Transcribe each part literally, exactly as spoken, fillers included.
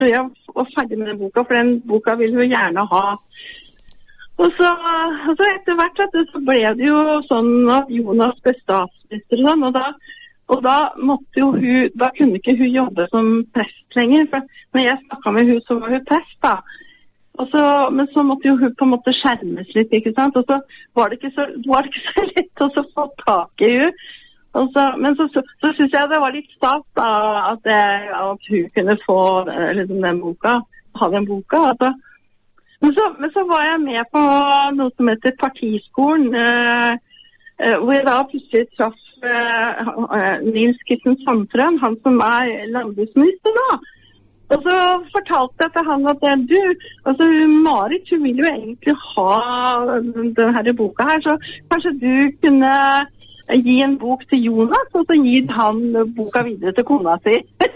jeg var ferdig med den boka, for den boka ville hun gjerne ha. Og så, og så etter hvert så ble det jo sånn at Jonas ble statsminister og sånn, og da, og da måtte jo hun, da kunne ikke hun jobbe som prest lenger, for når jeg snakket med hun, så var hun prest da. Og så, men så måtte jo hun på en måte skjermes litt, ikke sant? Og så var det ikke så, var det ikke så lett å få tak i hun. Og så, men så, så, så synes jeg det var litt stas da, at, jeg, at hun kunne få liksom, den boka, ha den boka. Altså. Men, så, men så var jeg med på noe som heter Partiskolen, eh, eh, hvor jeg da plutselig traff eh, Nils Kristian Sandtrøm, han som er landbruksminister nå. Og så fortalte jeg til han at du, altså Marit, hun vil jo egentlig ha denne boka her, så kanskje du kunne gi en bok til Jonas, og så gir han boka videre til kona si.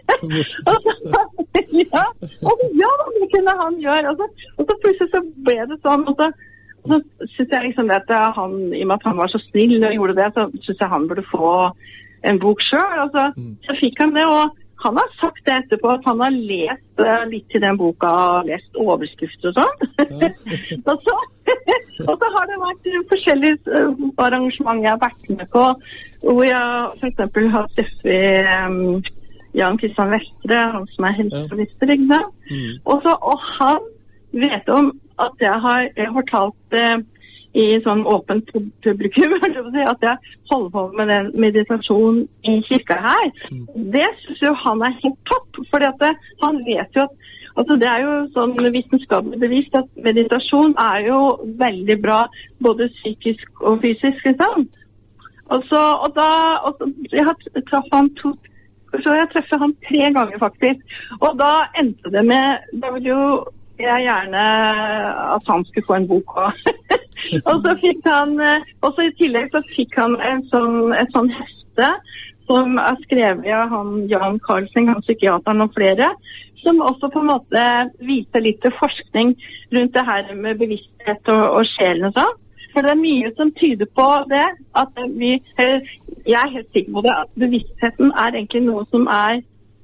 og så, ja, og ja, det kunne han gjøre. Og så, og så plutselig så ble det sånn, og så, og så synes jeg liksom at han, i og med at han var så snill og gjorde det, så synes jeg han burde få en bok selv. Og så, så fikk han det, og han har sagt det etterpå, at han har lest uh, litt til den boka, lest overskrifter og sånn. Ja. og, så, og så har det vært forskjellige uh, arrangementer jeg har vært med på, hvor jeg for eksempel har treffet um, Jan Christian Vestre, han som er helseminister, ikke sant? Mm. Og, så, og han vet om at jeg har, jeg har talt uh, i sånn åpent publikum, at jeg holder på med den meditasjon i kirka her. Mm. Det synes jo han er helt topp, fordi at det, han vet jo at, altså det er jo sånn vitenskapelig bevist at meditasjon er jo veldig bra, både psykisk og fysisk, liksom. Og så, og da, og så, jeg har traff han to, så jeg treffet han tre ganger faktisk, og da endte det med, da vil jo jeg gjerne at han skulle få en bok også. og så fikk han, og så i tillegg så fikk han en sånn, et sånn hefte som er skrevet av han Jan Karlsson, han psykiateren og flere, som også på en måte viser litt forskning rundt det her med bevissthet og, og sjelen og sånn. For det er mye som tyder på det, at vi, jeg er helt sikker på det, at bevisstheten er egentlig noe som er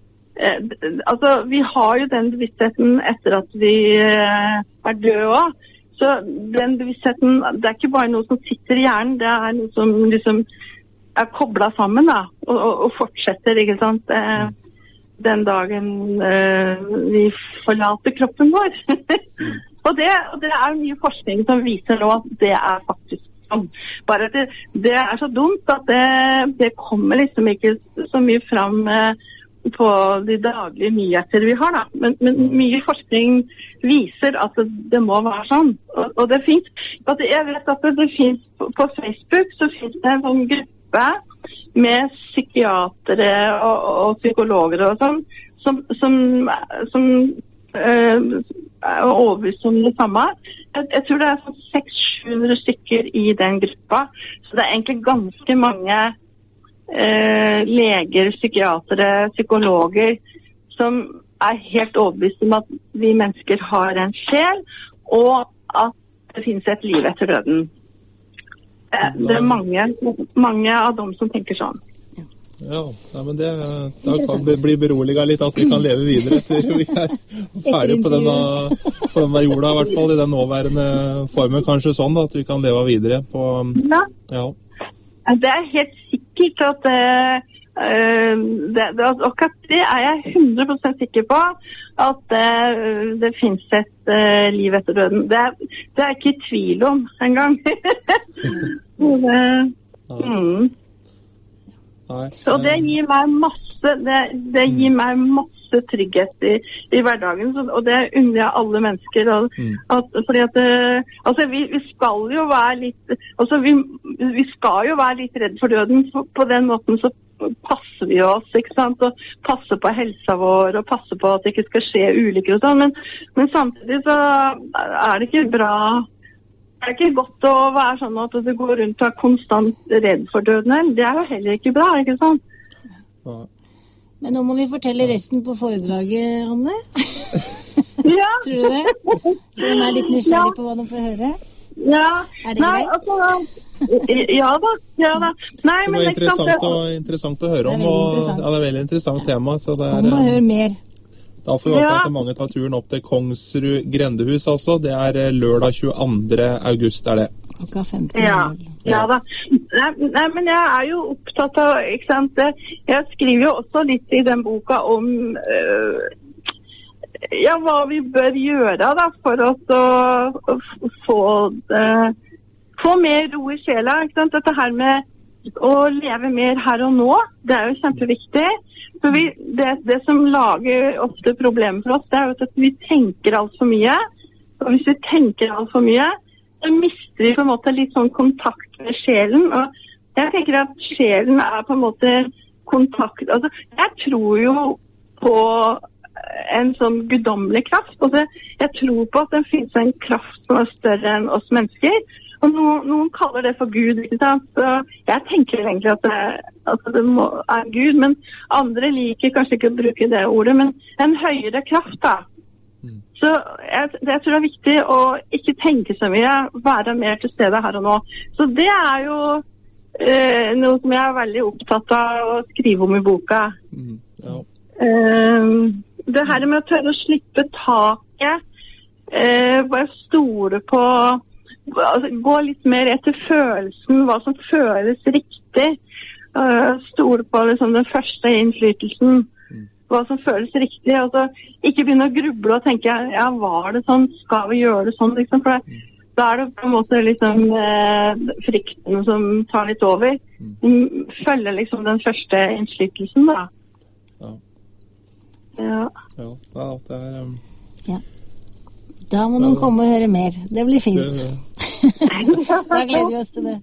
Eh, altså, vi har jo den bevisstheten etter at vi eh, er døde også. Så den bevisstheten, det er ikke bare noe som sitter i hjernen, det er noe som liksom er koblet sammen da, og, og, og fortsetter, ikke sant, eh, den dagen eh, vi forlater kroppen vår. og, det, og det er jo mye forskning som viser nå at det er faktisk sånn. Bare at det, det er så dumt at det, det kommer liksom ikke så mye fram eh, på de daglige nyheter vi har da, men, men mye forskning viser at det, det må være sånn, og, og det finnes, at jeg vet at det, det finnes på, på Facebook, så finnes det en sånn gruppe med psykiatere og, og psykologer og sånn, som, som, som øh, er overbevist om det samme. Jeg, jeg tror det er sånn seks til sju hundre stykker i den gruppa, så det er egentlig ganske mange Eh, leger, psykiatere, psykologer som er helt overbevist om at vi mennesker har en sjel og at det finnes et liv etter døden. Eh, det er mange, mange av dem som tenker sånn. Ja, ja men det da kan vi bli beroliget litt at vi kan leve videre etter vi er ferdig på denne, på denne jorda, i hvert fall i den nåværende formen, kanskje sånn da, at vi kan leve videre på, ja. Ja. Det er helt sikkert at uh, det, det, akkurat det er jeg hundre prosent sikker på, at uh, det finnes et uh, liv etter døden. Det er, det er ikke i tvil om en gang. det, mm. Så det gir meg masse, det, det gir meg masse trygghet i, i hverdagen, så, og det unner jeg alle mennesker. Og, mm. at, fordi at, altså vi, vi skal jo være litt, altså vi, vi skal jo være litt redd for døden, på, på den måten så passer vi oss, ikke sant, og passer på helsa vår, og passer på at det ikke skal skje ulykker og sånn, men, men samtidig så er det ikke bra. Det er ikke godt å være sånn at du går rundt og er konstant redd for døden. Det er jo heller ikke bra, ikke sant? Ja. Men nå må vi fortelle resten på foredraget, Anne. Ja. Tror du det? Så de er litt nysgjerrig ja. På hva de får høre? Ja. Er det Nei, greit? Altså, ja da, ja da. Nei, det var interessant, og, interessant å høre om, og ja, det er et veldig interessant tema. Så det er, Kom og hør mer. Da får vi håpe Ja. at mange tar turen opp til Kongsrud grendehus, altså. Det er lørdag tjueandre august, er det. Klokka femten. Ja, ja da. Nei, nei, men jeg er jo opptatt av, ikke sant, jeg skriver jo også litt i den boka om øh, ja, hva vi bør gjøre da, for oss å, å få, øh, få mer ro i sjela, ikke sant, dette her med å leve mer her og nå, det er jo kjempeviktig. For vi, det, det som lager ofte problemer for oss, det er jo at vi tenker alt for mye, og hvis vi tenker alt for mye, så mister vi på en måte litt sånn kontakt med sjelen, og jeg tenker at sjelen er på en måte kontakt, altså jeg tror jo på en sånn guddommelig kraft, altså jeg tror på at det finnes en kraft som er større enn oss mennesker, og noen, noen kaller det for Gud, ikke sant, så jeg tenker egentlig at det, at det må, er Gud, men andre liker kanskje ikke å bruke det ordet, men en høyere kraft da. Så jeg, jeg tror det er viktig å ikke tenke så mye, være mer til stede her og nå. Så det er jo eh, noe som jeg er veldig opptatt av å skrive om i boka. Mm, ja. eh, det her med å tørre å slippe taket, eh, bare stole på, altså, gå litt mer etter følelsen, hva som føles riktig, eh, stole på liksom, den første innflytelsen, hva som føles riktig, altså ikke begynne å gruble og tenke, ja, var det sånn, skal vi gjøre det sånn, liksom, for det, da er det på en måte liksom eh, frykten som tar litt over. Mm. Følger liksom den første innflytelsen, da. Ja. Ja. Ja, det er... Um... Ja. Da må noen komme og høre mer. Det blir fint. Det, da gleder vi oss til det.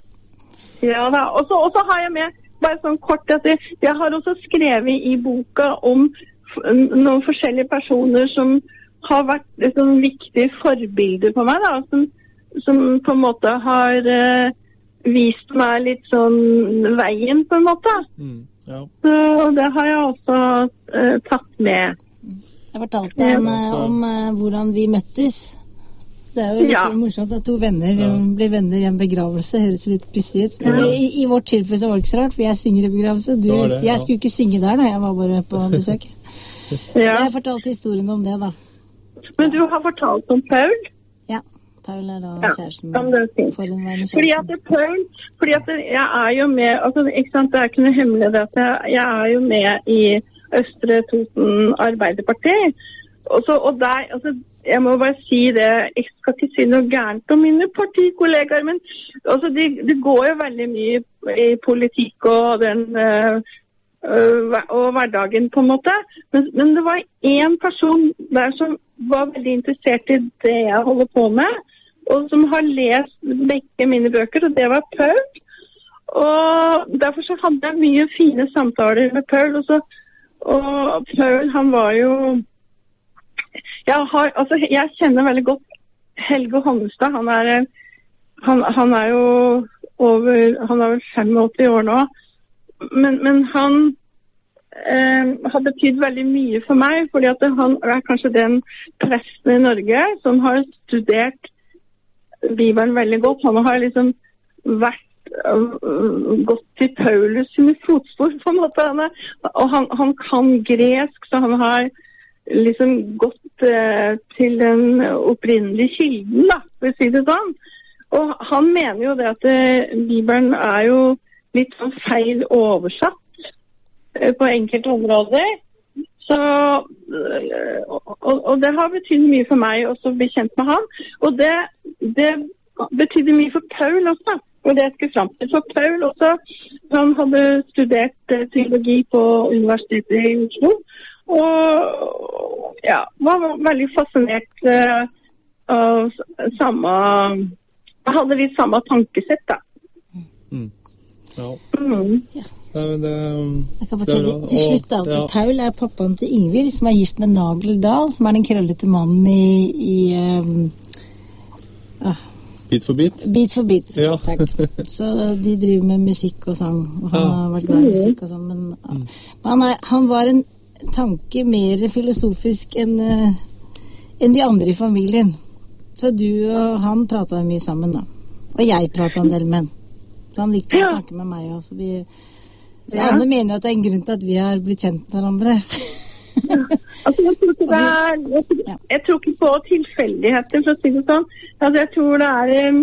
Ja da, og så har jeg med bare sånn kort at jeg, jeg har også skrevet i boka om f- noen forskjellige personer som har vært liksom, viktige forbilder på meg, da, som, som på en måte har uh, vist meg litt sånn veien, på en måte. mm, ja. Så det har jeg også uh, tatt med. Jeg fortalte om, Ja. om uh, hvordan vi møttes. Det er jo litt Ja. morsomt at to venner Ja. blir venner i en begravelse. Høres litt pussig ut. Men i, i vårt tilfelle så var det ikke så rart, for jeg synger i begravelse. Du, Det var det, ja. jeg skulle ikke synge der da, jeg var bare på besøk. Ja. Jeg fortalte historien om det da. Men du har fortalt om Paul? Ja, Paul er da Ja, kjæresten ja, men det er fint. forhenværende Fordi at kjæresten. det, Paul, fordi at det, jeg er jo med, altså, ikke sant, det er ikke noe hemmelig det at jeg, jeg er jo med i Østre Toten Arbeiderparti, og, så, og der, altså, jeg må bare si det, jeg skal ikke si noe gærent om mine partikollegaer, men altså, det de går jo veldig mye i politikk og den øh, øh, og hverdagen på en måte, men, men det var en person der som var veldig interessert i det jeg holder på med, og som har lest begge mine bøker, og det var Paul. Og derfor så hadde jeg mye fine samtaler med Paul, og, så, og Paul, han var jo Jeg, har, altså, jeg kjenner veldig godt Helge Honnestad. Han er, han, han er jo over, han er vel femogåtti år nå, men, men han eh, har betydd veldig mye for meg, fordi at han er kanskje den presten i Norge som har studert Bibelen veldig godt. Han har liksom vært uh, gått til Paulus sine fotspor på en måte, han er, og han, han kan gresk, så han har liksom gått eh, til den opprinnelige kilden, da, for å si det sånn. Og han mener jo det at eh, Bibelen er jo litt sånn feil oversatt eh, på enkelte områder. Så, eh, og, og det har betydd mye for meg også å bli kjent med han. Og det, det betydde mye for Paul også, og det jeg skulle frem til. For Paul også, han hadde studert eh, teologi på Universitetet i Oslo, og ja, var veldig fascinert uh, av samme, jeg hadde litt samme tankesett da. Mm. Ja. Mm. Ja. Nei, men det, Jeg kan det er fortelle bra. til slutt da, at Ja. Paul er pappaen til Ingvild, som er gift med Nagel Dahl, som er den krøllete mannen i, i um, ah, Bit for bit. Bit for bit, Ja. takk. Så de driver med musikk og sang, og han Ja. har vært glad i musikk og sånn, men, Mm. men han, er, han var en tanke mer filosofisk enn uh, enn de andre i familien. Så du og han pratet mye sammen da. Og jeg pratet en del med han. Så han likte å Ja. snakke med meg også. Vi, så Ja. Anne mener at det er en grunn til at vi har blitt kjent med hverandre. Altså, jeg tror ikke det er, jeg, jeg tror ikke på tilfeldigheter, for å si det sånn. Altså, jeg tror det er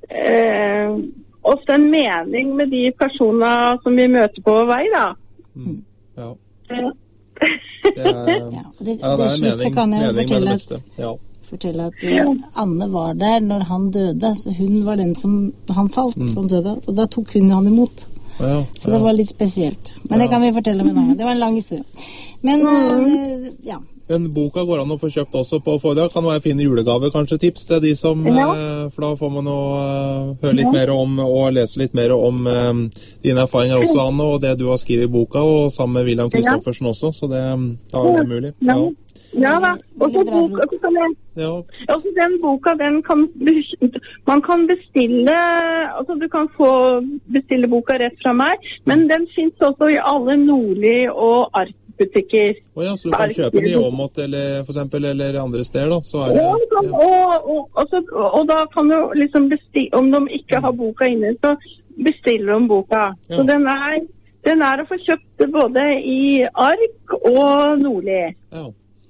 eh, ofte en mening med de personene som vi møter på vei, da. Mm. Ja. Ja. Det er, ja, det, ja, det er slutt, så kan jeg fortelle at, ja. fortelle at uh, Anne var der når han døde, så hun var den som han falt, mm. som døde, og da tok hun han imot. Ja, ja. Så det var litt spesielt. Men ja. Det kan vi fortelle med en gang. Det var en lang historie. Men, uh, ja. Den boka går an å få kjøpt også på foredrag. Kan være fine julegave, kanskje tips til de som, ja. uh, for da får man jo uh, høre litt ja. mer om, og lese litt mer om uh, dine erfaringer også, Anne, og det du har skrevet i boka, og sammen med William Kristoffersen ja. også, så det, da er det mulig. Ja. Ja da, og så boka, kan jeg, ja. også den boka, den kan, man kan bestille, altså du kan få bestille boka rett fra meg, men den finnes også i alle Nordli og Ark-butikker. Oh ja, så du kan kjøpe den i Åmot eller for eksempel, eller andre steder da, så er det... Ja, kan, ja. Og, og, også, og da kan du liksom bestille, om de ikke har boka inne, så bestiller de boka. Ja. Så den er, den er å få kjøpt både i Ark og Nordli. Ja.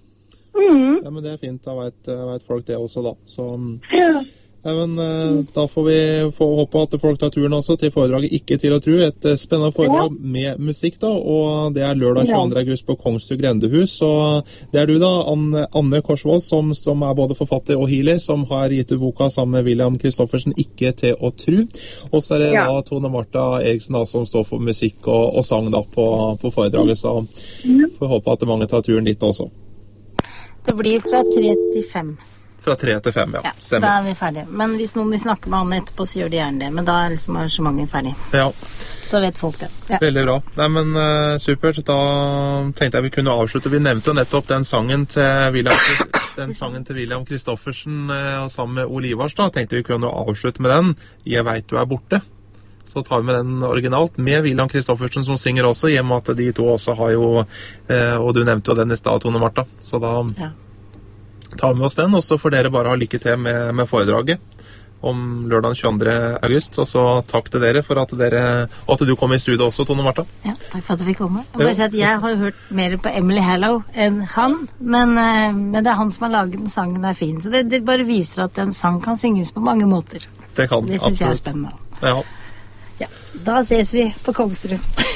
Mm. Ja, men det er fint, da vet, vet folk det også da. Så, ja. Ja, men mm. da får vi få håpe at folk tar turen også til foredraget Ikke til å tro. Et spennende foredrag ja. med musikk da, og det er lørdag tjueandre august på Kongsrud Grendehus. Og det er du da, Anne, Anne Korsvold, som, som er både forfatter og healer, som har gitt ut boka sammen med William Kristoffersen Ikke til å tro. Og så er det ja. da Tone Martha Eriksen da, som står for musikk og, og sang da på, på foredraget, så mm. får håpe at mange tar turen dit også. Det blir fra tre til fem. Fra tre til fem, ja. Ja, stemmer. Da er vi ferdige. Men hvis noen vil snakke med Anne etterpå, så gjør de gjerne det. Men da er liksom arrangementet ferdig. Ja. Så vet folk det. Ja. Veldig bra. Nei, men uh, supert. Da tenkte jeg vi kunne avslutte. Vi nevnte jo nettopp den sangen til William, den sangen til William Kristoffersen uh, sammen med Olivars. Da tenkte vi kunne avslutte med den. Jeg vet du er borte. Så tar vi med den originalt, med William Kristoffersen som synger også, i og med at de to også har jo, eh, og du nevnte jo den i stad, Tone Martha. Så da ja. tar vi med oss den, og så får dere bare ha lykke til med, med foredraget om lørdag tjueandre august. Og så takk til dere for at dere, og at du kom i studio også, Tone Martha. Ja, takk for at du fikk komme. Jeg, bare si at jeg har hørt mer på Emily Harlow enn han, men, men det er han som har laget den sangen, den er fin. Så det, det bare viser at en sang kan synges på mange måter. Det kan, det synes absolutt. Jeg er spennende. Ja. Ja, da ses vi på Kongsrud.